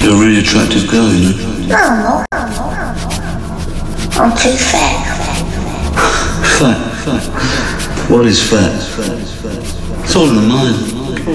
You're a really attractive girl, you know. No, I'm too fat. Fat. What is fat? It's all in the mind.